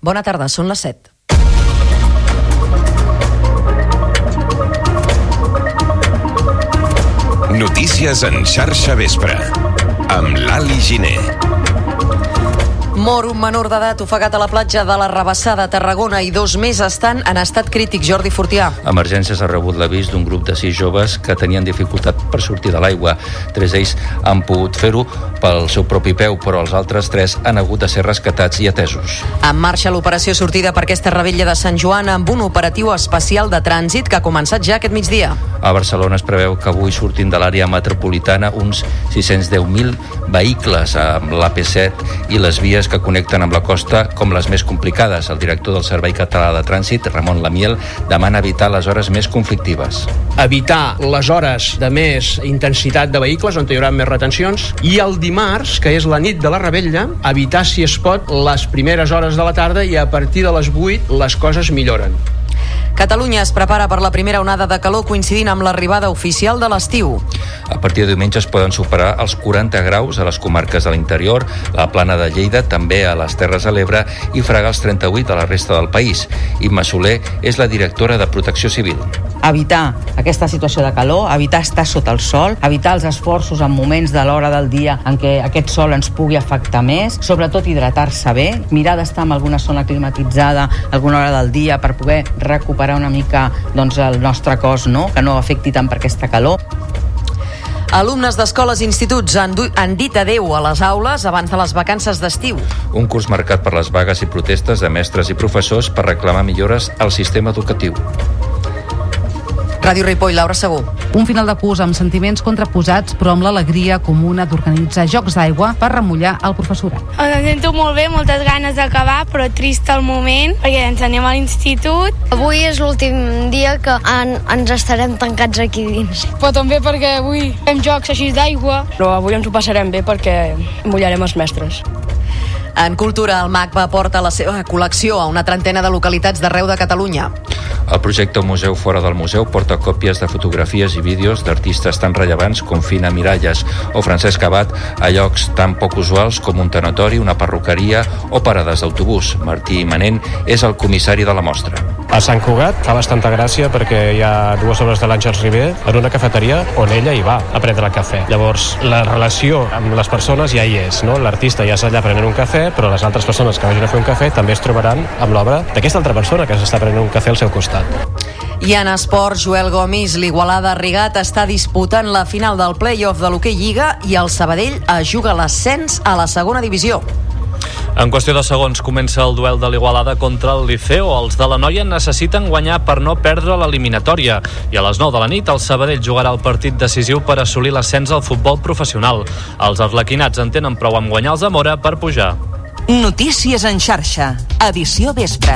Bona tarda, són les 7. Notícies en xarxa vespre, amb l'Ali Giner. Mor un menor d'edat ofegat a la platja de la Rabassada, Tarragona, i 2 més estan en estat crític. Jordi Fortià. Emergències ha rebut l'avís d'un grup de 6 joves que tenien dificultat per sortir de l'aigua. 3 d'ells han pogut fer-ho pel seu propi peu, però els altres 3 han hagut de ser rescatats i atesos. En marxa l'operació sortida per aquesta Rebella de Sant Joan amb un operatiu especial de trànsit que ha començat ja aquest migdia. A Barcelona es preveu que avui surtin de l'àrea metropolitana uns 610.000 vehicles amb l'AP7 i les vies que connecten amb la costa com les més complicades. El director del Servei Català de Trànsit, Ramon Lamiel, demana evitar les hores més conflictives. Evitar les hores de més intensitat de vehicles on hi haurà més retencions, i el dimarts, que és la nit de la Rebella, evitar, si es pot, les primeres hores de la tarda, i a partir de les 8 les coses milloren. Catalunya es prepara per la primera onada de calor coincidint amb l'arribada oficial de l'estiu. A partir de diumenge es poden superar els 40 graus a les comarques de l'interior, la Plana de Lleida, també a les Terres de l'Ebre, i fregar els 38 a la resta del país. Imma Soler és la directora de Protecció Civil. Evitar aquesta situació de calor, evitar estar sota el sol, evitar els esforços en moments de l'hora del dia en què aquest sol ens pugui afectar més, sobretot hidratar-se bé, mirar d'estar en alguna zona climatitzada alguna hora del dia per poder recuperar una mica el nostre cos, que no afecti tant per aquesta calor. Alumnes d'escoles i instituts han dit adeu a les aules abans de les vacances d'estiu. Un curs marcat per les vagues i protestes de mestres i professors per reclamar millores al sistema educatiu. Ràdio Ripoll, Laura Segú. Un final de curs amb sentiments contraposats, però amb l'alegria comuna d'organitzar jocs d'aigua per remullar el professorat. Em sento molt bé, moltes ganes d'acabar, però trist al moment, perquè ens anem a l'institut. Avui és l'últim dia que ens estarem tancats aquí dins. Però també perquè avui fem jocs així d'aigua. Però avui ens ho passarem bé perquè mullarem els mestres. En cultura, el MACBA porta la seva col·lecció a una trentena de localitats d'arreu de Catalunya. El projecte Museu fora del museu porta còpies de fotografies i vídeos d'artistes tan rellevants com Fina Miralles o Francesc Abad a llocs tan poc usuals com un tanatori, una perruqueria o parades d'autobús. Martí Manent és el comissari de la mostra. A Sant Cugat fa bastanta gràcia perquè hi ha 2 obres de l'Àngels Ribé en una cafeteria on ella hi va a prendre cafè. Llavors, la relació amb les persones ja hi és, no? L'artista ja és allà prenent un cafè, però les altres persones que vagin a fer un cafè també es trobaran amb l'obra d'aquesta altra persona que s'està prenent un cafè al seu costat. I en esports, Joel Gomis, l'Igualada Rigat està disputant la final del play-off de l'Hoquei Lliga i el Sabadell es juga l'ascens a la segona divisió. En qüestió de segons comença el duel de l'Igualada contra el Liceo. Els de la Noia necessiten guanyar per no perdre l'eliminatòria. I a les 9 de la nit el Sabadell jugarà el partit decisiu per assolir l'ascens al futbol professional. Els arlequinats en tenen prou amb guanyar els Zamora per pujar. Notícies en xarxa, edició vespre.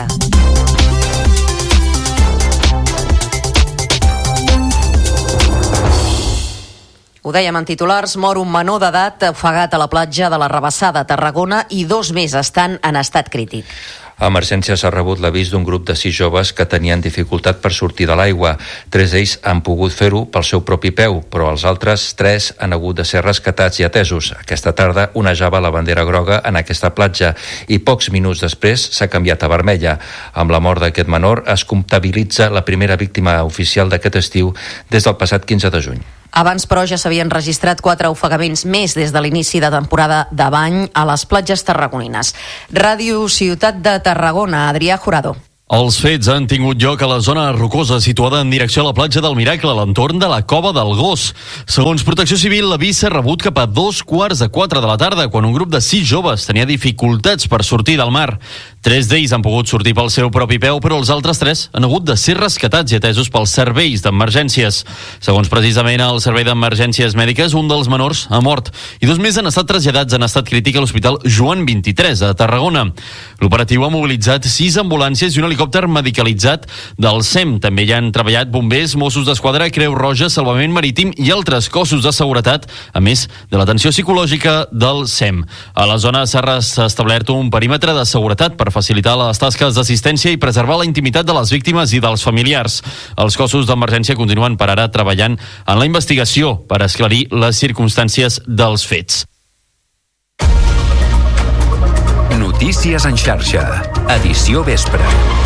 Ho dèiem en titulars, mor un menor d'edat ofegat a la platja de la Rabassada, Tarragona, i 2 més estan en estat crític. A Emergències ha rebut l'avís d'un grup de 6 joves que tenien dificultat per sortir de l'aigua. 3 d'ells han pogut fer-ho pel seu propi peu, però els altres 3 han hagut de ser rescatats i atesos. Aquesta tarda onejava la bandera groga en aquesta platja i pocs minuts després s'ha canviat a vermella. Amb la mort d'aquest menor es comptabilitza la primera víctima oficial d'aquest estiu des del passat 15 de juny. Abans, però, ja s'havien registrat 4 ofegaments més des de l'inici de temporada de bany a les platges tarragonines. Ràdio Ciutat de Tarragona, Adrià Jurado. Els fets han tingut lloc a la zona rocosa situada en direcció a la platja del Miracle, a l'entorn de la Cova del Gos. Segons Protecció Civil, l'avís s'ha rebut cap a 3:15 de la tarda, quan un grup de 6 joves tenia dificultats per sortir del mar. 3 d'ells han pogut sortir pel seu propi peu, però els altres 3 han hagut de ser rescatats i atesos pels serveis d'emergències. Segons precisament el Servei d'Emergències Mèdiques, un dels menors ha mort i 2 més han estat traslladats en estat crític a l'Hospital Joan 23 a Tarragona. L'operatiu ha mobilitzat 6 ambulàncies i un helicòpter medicalitzat del SEM. També hi han treballat bombers, Mossos d'Esquadra, Creu Roja, Salvament Marítim i altres cossos de seguretat, a més de l'atenció psicològica del SEM. A la zona s'ha establert un perímetre de seguretat per facilitar les tasques d'assistència i preservar la intimitat de les víctimes i dels familiars. Els cossos d'emergència continuen per ara treballant en la investigació per esclarir les circumstàncies dels fets. Notícies en xarxa. Edició vespre.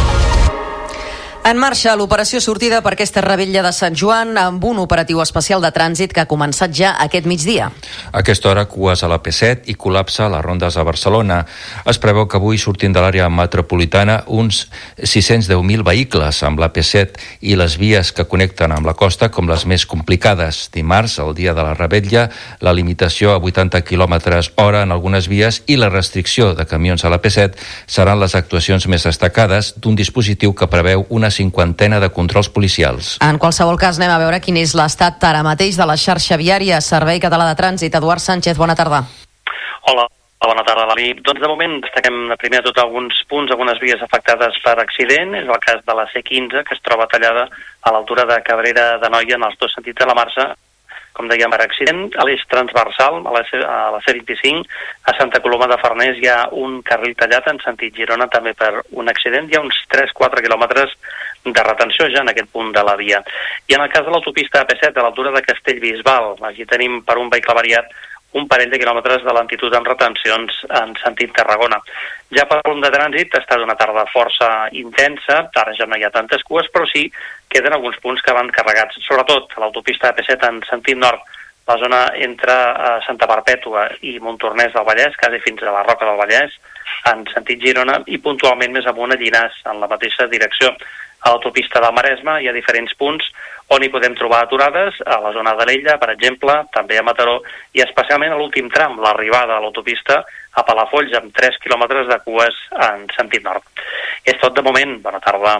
En marxa l'operació sortida per aquesta revetlla de Sant Joan amb un operatiu especial de trànsit que ha començat ja aquest migdia. A aquesta hora, cues a la P7 i col·lapse a les rondes de Barcelona. Es preveu que avui surtin de l'àrea metropolitana uns 610.000 vehicles amb la P7 i les vies que connecten amb la costa com les més complicades. Dimarts, el dia de la revetlla, la limitació a 80 km/h en algunes vies i la restricció de camions a la P7 seran les actuacions més destacades d'un dispositiu que preveu una cinquantena de controls policials. En qualsevol cas, anem a veure quin és l'estat ara mateix de la xarxa viària. Servei Català de Trànsit. Eduard Sánchez, bona tarda. Hola, bona tarda, Lali. Doncs de moment destaquem primer tot alguns punts, algunes vies afectades per accident. És el cas de la C15, que es troba tallada a l'altura de Cabrera d'Anoia en els dos sentits de la marxa. Com dèiem, per accident, a l'eix transversal, a la C25, a Santa Coloma de Farners hi ha un carril tallat en sentit Girona, també per un accident. Hi ha uns 3-4 quilòmetres de retenció ja en aquest punt de la via. I en el cas de l'autopista AP7, a l'altura de Castellbisbal, aquí tenim per un vehicle variat un parell de quilòmetres de lentitud amb retencions en sentit Tarragona. Ja per volum de trànsit ha estat una tarda força intensa, ara ja no hi ha tantes cues, però sí queden alguns punts que van carregats, sobretot a l'autopista AP7 en sentit nord, la zona entre Santa Perpètua i Montornès del Vallès, quasi fins a la Roca del Vallès, en sentit Girona, i puntualment més amunt a Llinars, en la mateixa direcció. A l'autopista del Maresme hi ha diferents punts on hi podem trobar aturades, a la zona de l'Ella, per exemple, també a Mataró, i especialment a l'últim tram, l'arribada a l'autopista a Palafolls, amb 3 quilòmetres de cues en sentit nord. És tot de moment. Bona tarda.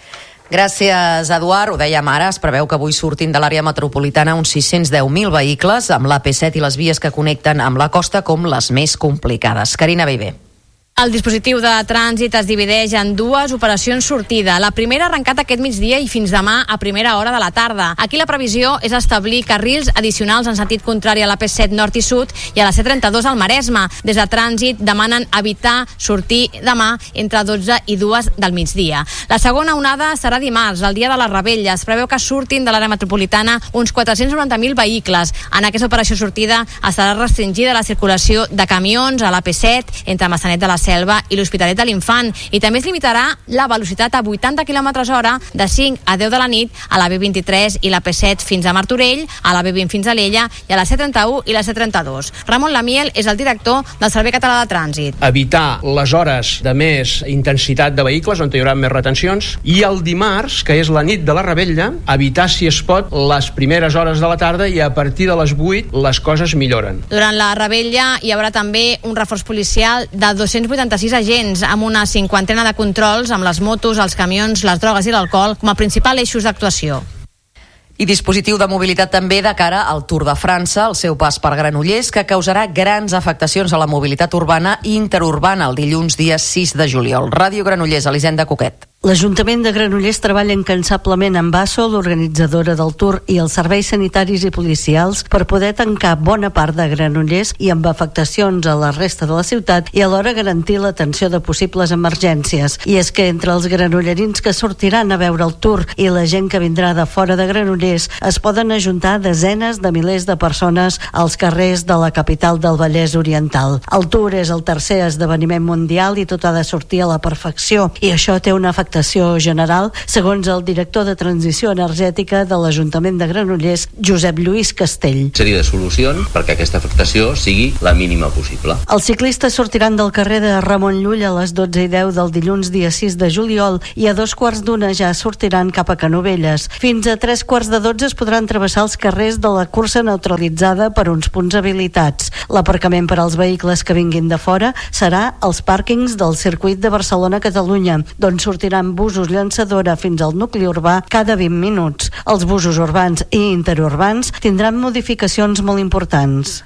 Gràcies, Eduard. Ho dèiem ara, es preveu que avui surtin de l'àrea metropolitana uns 610.000 vehicles amb l'AP7 i les vies que connecten amb la costa com les més complicades. Carina Beiber. El dispositiu de trànsit es divideix en dues operacions sortida. La primera ha arrencat aquest migdia i fins demà a primera hora de la tarda. Aquí la previsió és establir carrils addicionals en sentit contrari a la P7 nord i sud i a la C32 al Maresme. Des de trànsit demanen evitar sortir demà entre 12 i 2 del migdia. La segona onada serà dimarts, el dia de la revetlla. Es preveu que surtin de l'àrea metropolitana uns 490.000 vehicles. En aquesta operació sortida estarà restringida la circulació de camions a la P7 entre Massanet de la Selva i l'Hospitalet de l'Infant, i també es limitarà la velocitat a 80 km/h de 5 a 10 de la nit a la B23 i la P7 fins a Martorell, a la B20 fins a l'Ella i a la C31 i la C32. Ramon Lamiel és el director del Servei Català de Trànsit. Evitar les hores de més intensitat de vehicles on hi haurà més retencions, i el dimarts, que és la nit de la revetlla, evitar, si es pot, les primeres hores de la tarda, i a partir de les 8 les coses milloren. Durant la revetlla hi haurà també un reforç policial de 286 agents amb una cinquantena de controls amb les motos, els camions, les drogues i l'alcohol com a principal eixos d'actuació. I dispositiu de mobilitat també de cara al Tour de França, el seu pas per Granollers, que causarà grans afectacions a la mobilitat urbana i interurbana el dilluns dia 6 de juliol. Ràdio Granollers, Elisenda Coquet. L'Ajuntament de Granollers treballa incansablement amb ASO, l'organitzadora del Tour, i els serveis sanitaris i policials per poder tancar bona part de Granollers i amb afectacions a la resta de la ciutat i alhora garantir l'atenció de possibles emergències. I és que entre els granollerins que sortiran a veure el Tour i la gent que vindrà de fora de Granollers es poden ajuntar desenes de milers de persones als carrers de la capital del Vallès Oriental. El Tour és el tercer esdeveniment mundial i tot ha de sortir a la perfecció, i això té una afectació general, segons el director de Transició Energètica de l'Ajuntament de Granollers, Josep Lluís Castell. Sèrie de solucions perquè aquesta afectació sigui la mínima possible. Els ciclistes sortiran del carrer de Ramon Llull a les 12:10 del dilluns dia 6 de juliol i a 2:15 ja sortiran cap a Canovelles. Fins a 3:15 es podran travessar els carrers de la cursa neutralitzada per uns punts habilitats. L'aparcament per als vehicles que vinguin de fora serà als pàrquings del circuit de Barcelona-Catalunya, d'on sortiran busos llançadora fins al nucli urbà cada 20 minuts. Els busos urbans i interurbans tindran modificacions molt importants.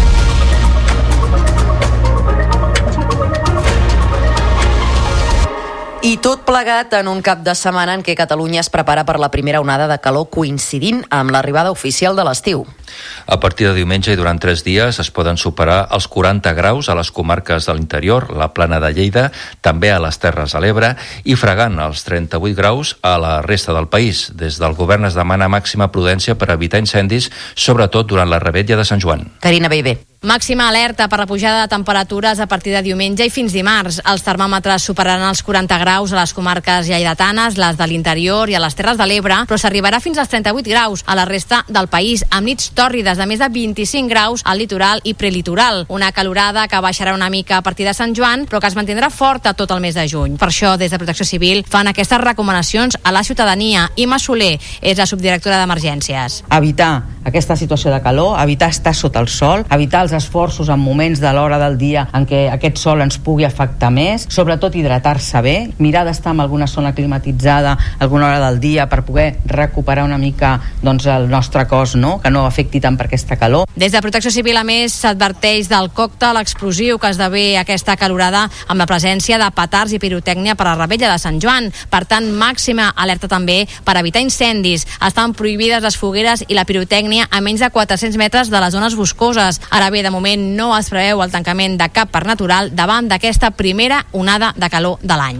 I tot plegat en un cap de setmana en què Catalunya es prepara per la primera onada de calor coincidint amb l'arribada oficial de l'estiu. A partir de diumenge i durant 3 dies es poden superar els 40 graus a les comarques de l'interior, la Plana de Lleida, també a les Terres de l'Ebre, i fregant els 38 graus a la resta del país. Des del govern es demana màxima prudència per evitar incendis, sobretot durant la revetlla de Sant Joan. Carina Beiber. Màxima alerta per la pujada de temperatures a partir de diumenge i fins dimarts. Els termòmetres superaran els 40 graus a les comarques lleidatanes, les de l'interior i a les Terres de l'Ebre, però s'arribarà fins als 38 graus a la resta del país, amb nits tòrrides de més de 25 graus al litoral i prelitoral. Una calorada que baixarà una mica a partir de Sant Joan, però que es mantindrà forta tot el mes de juny. Per això, des de Protecció Civil, fan aquestes recomanacions a la ciutadania. Imma Soler és la subdirectora d'Emergències. Evitar aquesta situació de calor, evitar estar sota el sol, evitar els esforços en moments de l'hora del dia en què aquest sol ens pugui afectar més, sobretot hidratar-se bé, mirar d'estar en alguna zona climatitzada alguna hora del dia per poder recuperar una mica el nostre cos, que no afecti tant per aquesta calor. Des de Protecció Civil, a més, s'adverteix del còctel explosiu que esdevé aquesta calorada amb la presència de petards i pirotècnia per a la Revetlla de Sant Joan. Per tant, màxima alerta també per evitar incendis. Estan prohibides les fogueres i la pirotècnia a menys de 400 metres de les zones boscoses. Ara bé, de moment no es preveu el tancament de cap parc natural davant d'aquesta primera onada de calor de l'any.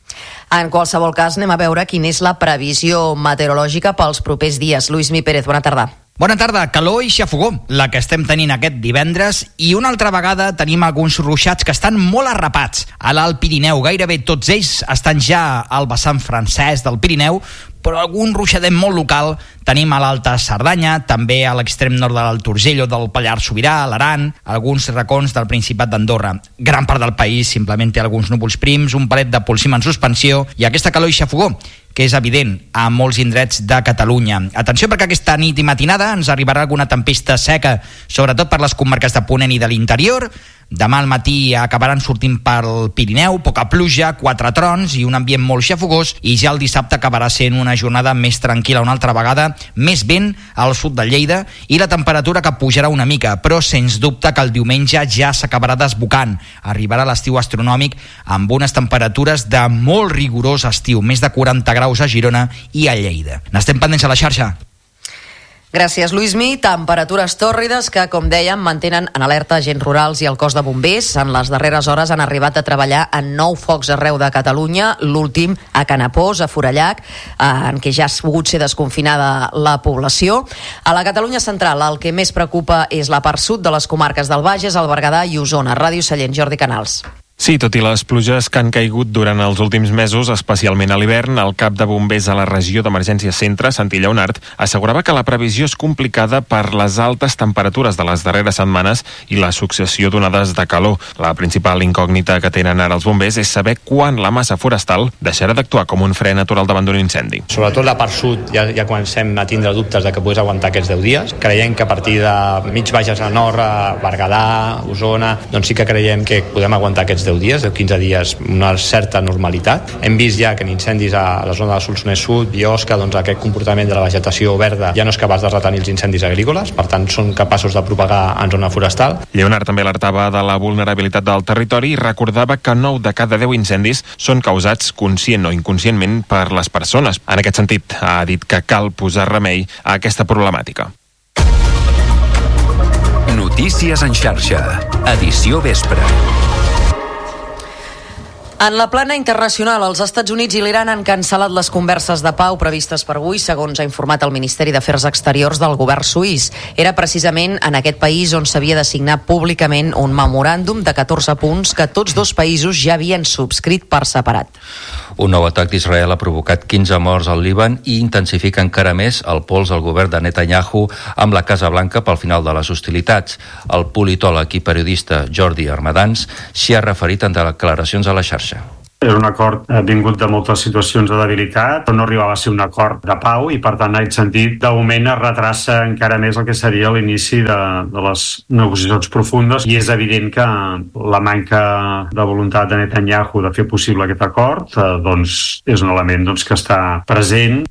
En qualsevol cas, anem a veure quina és la previsió meteorològica pels propers dies. Lluís Mi Pérez, bona tarda. Bona tarda. Calor i xafogó, la que estem tenint aquest divendres, i una altra vegada tenim alguns ruixats que estan molt arrapats a l'Alt Pirineu. Gairebé tots ells estan ja al vessant francès del Pirineu, però algun ruixadet molt local tenim a l'Alta Cerdanya, també a l'extrem nord de l'Alt Urgell o del Pallars Sobirà, a l'Aran, alguns racons del Principat d'Andorra. Gran part del país simplement té alguns núvols prims, un palet de polsim en suspensió i aquesta calor i xafogó, que és evident a molts indrets de Catalunya. Atenció, perquè aquesta nit i matinada ens arribarà alguna tempesta seca, sobretot per les comarques de Ponent i de l'interior. Demà al matí acabaran sortint pel Pirineu, poca pluja, 4 trons i un ambient molt xafogós, i ja el dissabte acabarà sent una jornada més tranquil·la una altra vegada, més vent al sud de Lleida i la temperatura que pujarà una mica, però sens dubte que el diumenge ja s'acabarà desbocant. Arribarà l'estiu astronòmic amb unes temperatures de molt rigorós estiu, més de 40 graus a Girona i a Lleida. N'estem pendents a la xarxa. Gràcies, Lluís Mi. Temperatures tòrrides que, com dèiem, mantenen en alerta agents rurals i el cos de bombers. En les darreres hores han arribat a treballar en 9 focs arreu de Catalunya, l'últim a Canapós, a Forallac, en què ja ha pogut ser desconfinada la població. A la Catalunya central, el que més preocupa és la part sud de les comarques del Bages, el Berguedà i Osona. Ràdio Sallent, Jordi Canals. Sí, tot i les pluges que han caigut durant els últims mesos, especialment a l'hivern, el cap de bombers a la regió d'emergència centre, Santi Lleonart, assegurava que la previsió és complicada per les altes temperatures de les darreres setmanes i la successió d'onades de calor. La principal incògnita que tenen ara els bombers és saber quan la massa forestal deixarà d'actuar com un fre natural davant d'un incendi. Sobretot la part sud ja comencem a tindre dubtes de que puguis aguantar aquests 10 dies. Creiem que a partir de mig baixes a nord, a Berguedà, Osona, doncs sí que creiem que podem aguantar aquests 10 dies, 15 dies, una certa normalitat. Hem vist ja que en incendis a la zona del Solsonès Sud, Biosca, doncs aquest comportament de la vegetació verda ja no és capaç de retenir els incendis agrícoles, per tant són capaços de propagar en zona forestal. Lleonard també alertava de la vulnerabilitat del territori i recordava que 9 de cada 10 incendis són causats conscient o inconscientment per les persones. En aquest sentit, ha dit que cal posar remei a aquesta problemàtica. Notícies en xarxa, edició vespre. En la plana internacional, els Estats Units i l'Iran han cancel·lat les converses de pau previstes per avui, segons ha informat el Ministeri d'Afers Exteriors del govern suís. Era precisament en aquest país on s'havia de signar públicament un memoràndum de 14 punts que tots dos països ja havien subscrit per separat. Un nou atac d'Israel ha provocat 15 morts al Líban i intensifica encara més el pols al govern de Netanyahu amb la Casa Blanca pel final de les hostilitats. El politòleg i periodista Jordi Armadans s'hi ha referit en declaracions a la xarxa. És un acord vingut de moltes situacions de debilitat, però no arribava a ser un acord de pau i, per tant, en aquest sentit, de moment es retrassa encara més el que seria l'inici de les negociacions profundes, i és evident que la manca de voluntat de Netanyahu de fer possible aquest acord doncs és un element que està present.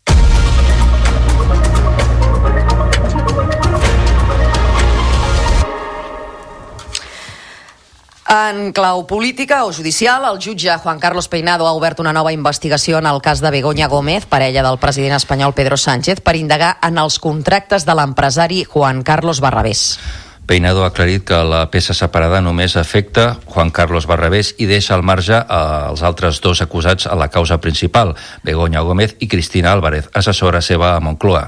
En clau política o judicial, el jutge Juan Carlos Peinado ha obert una nova investigació en el cas de Begoña Gómez, parella del president espanyol Pedro Sánchez, per indagar en els contractes de l'empresari Juan Carlos Barrabés. Peinado ha aclarit que la peça separada només afecta Juan Carlos Barrabés i deixa al marge els altres dos acusats a la causa principal, Begoña Gómez i Cristina Álvarez, assessora seva a Moncloa.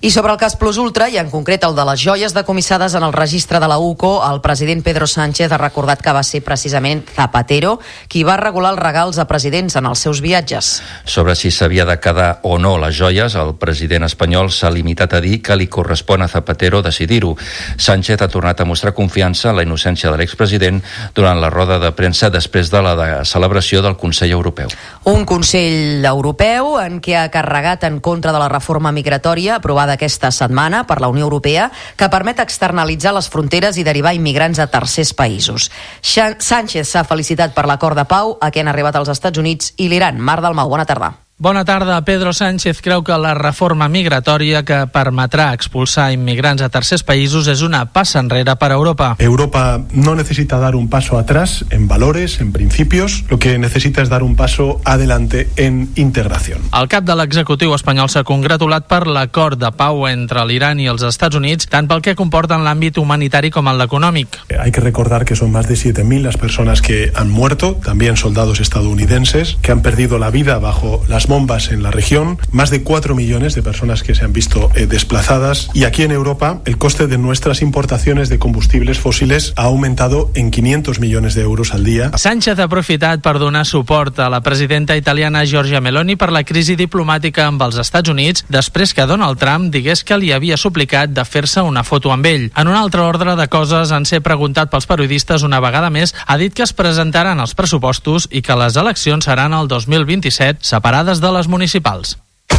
I sobre el cas Plus Ultra, i en concret el de les joies decomissades en el registre de la UCO, el president Pedro Sánchez ha recordat que va ser precisament Zapatero qui va regular els regals a presidents en els seus viatges. Sobre si s'havia de quedar o no les joies, el president espanyol s'ha limitat a dir que li correspon a Zapatero decidir-ho. Sánchez ha tornat a mostrar confiança en la innocència de l'expresident durant la roda de premsa després de la celebració del Consell Europeu. Un Consell Europeu en què ha carregat en contra de la reforma migratòria aprovada aquesta setmana per la Unió Europea, que permet externalitzar les fronteres i derivar immigrants a tercers països. Sánchez s'ha felicitat per l'acord de pau a què han arribat els Estats Units i l'Iran. Mar Dalmau, bona tarda. Bona tarda. Pedro Sánchez creu que la reforma migratòria que permetrà expulsar immigrants a tercers països és una passa enrere per a Europa. Europa no necesita dar un paso atrás en valores, en principios. Lo que necesita es dar un paso adelante en integración. El cap de l'executiu espanyol s'ha congratulat per l'acord de pau entre l'Iran i els Estats Units, tant pel que comporta en l'àmbit humanitari com en l'econòmic. Hay que recordar que son más de 7.000 las personas que han muerto, también soldados estadounidenses, que han perdido la vida bajo las bombas en la región, más de 4 millones de personas que se han visto desplazadas, y aquí en Europa el coste de nuestras importaciones de combustibles fósiles ha aumentado en 500 millones de euros al día. Sánchez ha aprofitat per donar suport a la presidenta italiana Giorgia Meloni per la crisi diplomàtica amb els Estats Units després que Donald Trump digués que li havia suplicat de fer-se una foto amb ell. En un altre ordre de coses, en ser preguntat pels periodistes una vegada més, ha dit que es presentaran els pressupostos i que les eleccions seran el 2027, separades de les municipals.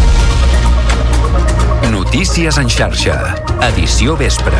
Notícies en xarxa, edició vespre.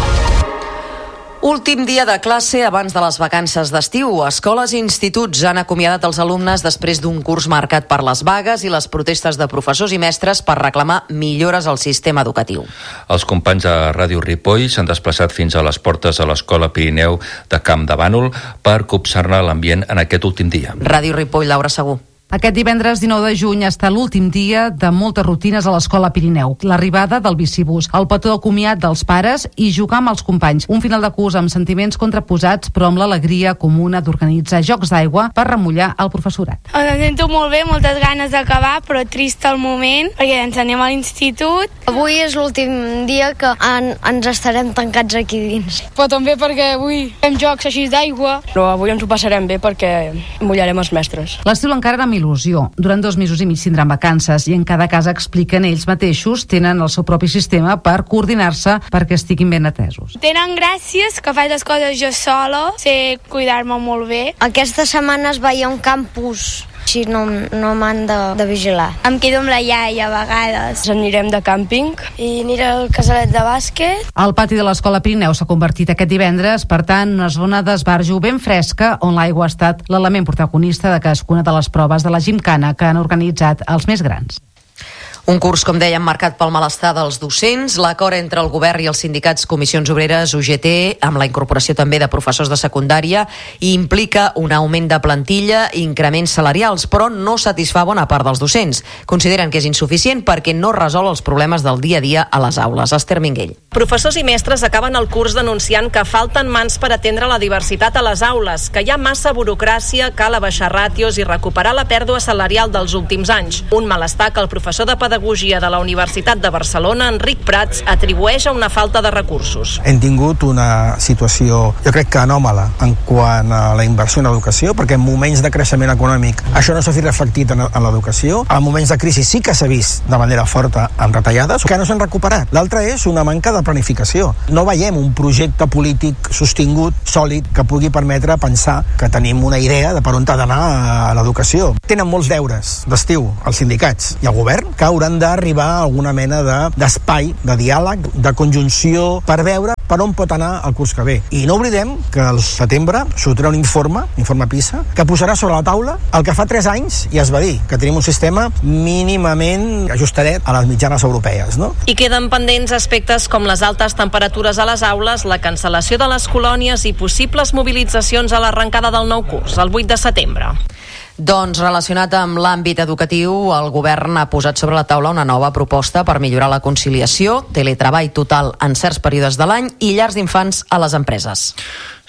Últim dia de classe abans de les vacances d'estiu. Escoles i instituts han acomiadat els alumnes després d'un curs marcat per les vagues i les protestes de professors i mestres per reclamar millores al sistema educatiu. Els companys de Ràdio Ripoll s'han desplaçat fins a les portes de l'Escola Pirineu de Camp de Bànol per copsar-ne l'ambient en aquest últim dia. Ràdio Ripoll, Laura Segú. Aquest divendres 19 de juny està l'últim dia de moltes rutines a l'Escola Pirineu. L'arribada del bicibús, el petó de comiat dels pares i jugar amb els companys. Un final de curs amb sentiments contraposats, però amb l'alegria comuna d'organitzar jocs d'aigua per remullar el professorat. Em sento molt bé, moltes ganes d'acabar, però trist al moment, perquè ens anem a l'institut. Avui és l'últim dia que ens estarem tancats aquí dins. Però també perquè avui fem jocs així d'aigua. Però avui ens ho passarem bé perquè mullarem els mestres. L'estiu encara era il·lusió. Durant 2 mesos i mig tindran vacances i en cada casa expliquen ells mateixos, tenen el seu propi sistema per coordinar-se perquè estiguin ben atesos. Tenen gràcies que faig les coses jo sola, sé cuidar-me molt bé. Aquesta setmana es veia un campus, així no m'han de vigilar. Em quedo amb la iaia a vegades. Anirem de càmping i aniré al casalet de bàsquet. El pati de l'Escola Pirineu s'ha convertit aquest divendres, per tant, una zona d'esbarjo ben fresca on l'aigua ha estat l'element protagonista de cadascuna de les proves de la gimcana que han organitzat els més grans. Un curs, com dèiem, marcat pel malestar dels docents, l'acord entre el govern i els sindicats Comissions Obreres, UGT, amb la incorporació també de professors de secundària, i implica un augment de plantilla i increments salarials, però no satisfà bona part dels docents. Consideren que és insuficient perquè no resol els problemes del dia a dia a les aules. Esther Minguell. Professors i mestres acaben el curs denunciant que falten mans per atendre la diversitat a les aules, que hi ha massa burocràcia, cal abaixar ràtios i recuperar la pèrdua salarial dels últims anys. Un malestar que el professor de Pedagogia de la Universitat de Barcelona, Enric Prats, atribueix a una falta de recursos. Hem tingut una situació, jo crec que anòmala, en quant a la inversió en educació, perquè en moments de creixement econòmic això no s'ha vist reflectit en l'educació. En moments de crisi sí que s'ha vist de manera forta amb retallades, que no s'han recuperat. L'altre és una manca de planificació. No veiem un projecte polític sostingut, sòlid, que pugui permetre pensar que tenim una idea de per on ha d'anar a l'educació. Tenen molts deures d'estiu els sindicats i el govern que hauran d'arribar a alguna mena d'espai, de diàleg, de conjunció, per veure per on pot anar el curs que ve. I no oblidem que al setembre sortirà un informe PISA, que posarà sobre la taula el que fa 3 anys ja es va dir, que tenim un sistema mínimament ajustadet a les mitjanes europees, no? I queden pendents aspectes com les altes temperatures a les aules, la cancel·lació de les colònies i possibles mobilitzacions a l'arrencada del nou curs, el 8 de setembre. Doncs relacionat amb l'àmbit educatiu, el govern ha posat sobre la taula una nova proposta per millorar la conciliació, teletreball total en certs períodes de l'any i llars d'infants a les empreses.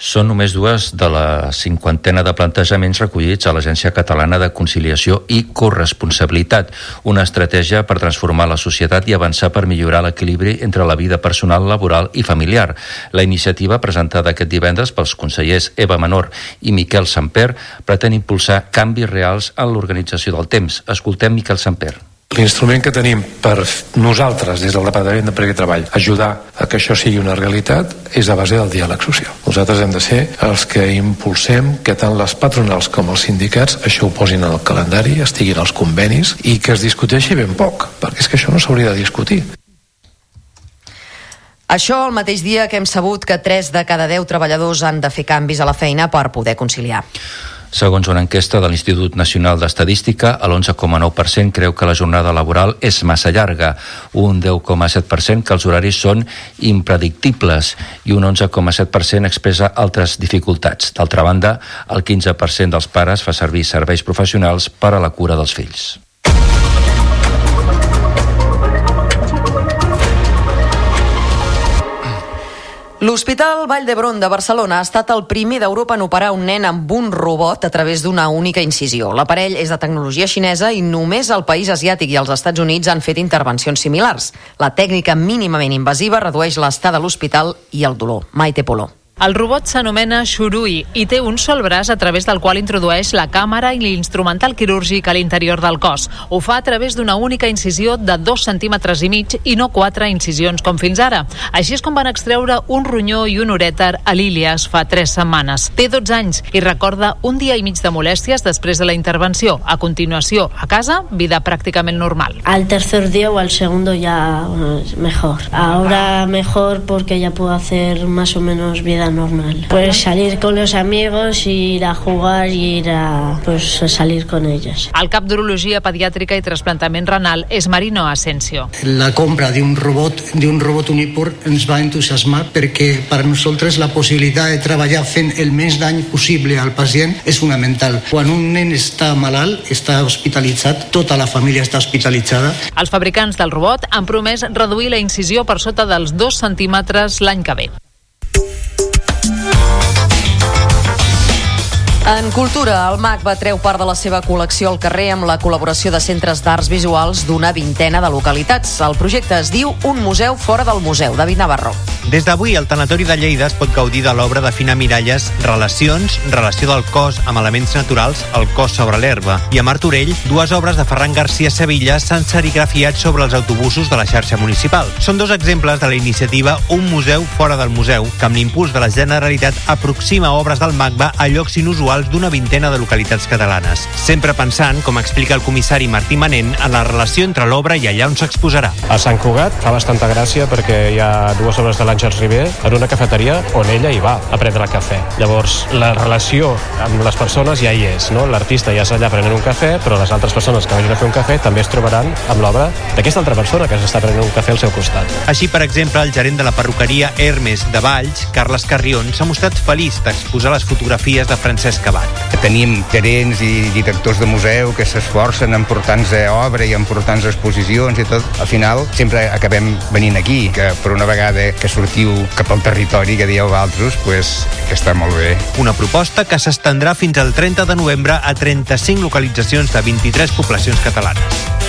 Són només 2 de la 50 de plantejaments recollits a l'Agència Catalana de Conciliació i Corresponsabilitat, una estratègia per transformar la societat i avançar per millorar l'equilibri entre la vida personal, laboral i familiar. La iniciativa, presentada aquest divendres pels consellers Eva Menor i Miquel Samper, pretén impulsar canvis reals en l'organització del temps. Escoltem Miquel Samper. L'instrument que tenim per nosaltres, des del Departament d'Empresa i Treball, ajudar a que això sigui una realitat és a base del diàleg social. Nosaltres hem de ser els que impulsem que tant les patronals com els sindicats això ho posin al calendari, estiguin als convenis i que es discuteixi ben poc, perquè és que això no s'hauria de discutir. Això el mateix dia que hem sabut que 3 de cada 10 treballadors han de fer canvis a la feina per poder conciliar. Segons una enquesta de l'Institut Nacional d'Estadística, el 11,9% creu que la jornada laboral és massa llarga, un 10,7% que els horaris són impredictibles i un 11,7% expressa altres dificultats. D'altra banda, el 15% dels pares fa servir serveis professionals per a la cura dels fills. L'Hospital Vall d'Hebron de Barcelona ha estat el primer d'Europa en operar un nen amb un robot a través d'una única incisió. L'aparell és de tecnologia xinesa i només el país asiàtic i els Estats Units han fet intervencions similars. La tècnica mínimament invasiva redueix l'estada a l'hospital i el dolor. Maite Polo. El robot s'anomena Shurui i té un sol braç a través del qual introdueix la càmera i l'instrumental quirúrgic a l'interior del cos. Ho fa a través d'una única incisió de 2,5 centímetres i no 4 incisions com fins ara. Així és com van extreure un ronyó i un urèter a l'Ilias fa 3 setmanes. Té 12 anys i recorda un dia i mig de molèsties després de la intervenció. A continuació, a casa, vida pràcticament normal. Al tercer día o al segundo ya mejor. Ahora mejor porque ya puedo hacer más o menos vida normal. Pues salir con los amigos, ir a jugar y ir a salir con ellos. El cap d'Urologia Pediàtrica i Trasplantament Renal és Marino Asensio. La compra d'un robot Uniport ens va entusiasmar perquè per a nosaltres la possibilitat de treballar fent el menys dany possible al pacient és fonamental. Quan un nen està malalt, està hospitalitzat, tota la família està hospitalitzada. Els fabricants del robot han promès reduir la incisió per sota dels 2 centímetres l'any que ve. En cultura, el MACBA treu part de la seva col·lecció al carrer amb la col·laboració de centres d'arts visuals d'una vintena de localitats. El projecte es diu Un museu fora del museu. David Navarro. Des d'avui, el Tanatori de Lleida es pot gaudir de l'obra de Fina Miralles Relacions, relació del cos amb elements naturals, el cos sobre l'herba. I a Martorell, 2 obres de Ferran García Sevilla s'han serigrafiat sobre els autobusos de la xarxa municipal. Són 2 exemples de la iniciativa Un museu fora del museu, que amb l'impuls de la Generalitat aproxima obres del MACBA a llocs inusuals d'una vintena de localitats catalanes. Sempre pensant, com explica el comissari Martí Manent, en la relació entre l'obra i allà on s'exposarà. A Sant Cugat fa bastanta gràcia perquè hi ha 2 obres de l'Àngels Ribé en una cafeteria on ella hi va a prendre cafè. Llavors, la relació amb les persones ja hi és, no? L'artista ja és allà prenent un cafè, però les altres persones que vagin a fer un cafè també es trobaran amb l'obra d'aquesta altra persona que s'està prenent un cafè al seu costat. Així, per exemple, el gerent de la perruqueria Hermes de Valls, Carles Carrion, s'ha mostrat feliç d'exposar les fotografies de Francesc Cabat. Tenim gerents i directors de museu que s'esforcen en portar-nos obra i en portar-nos exposicions i tot. Al final sempre acabem venint aquí, que per una vegada que sortiu cap al territori que dieu altres, pues, que està molt bé. Una proposta que s'estendrà fins al 30 de novembre a 35 localitzacions de 23 poblacions catalanes.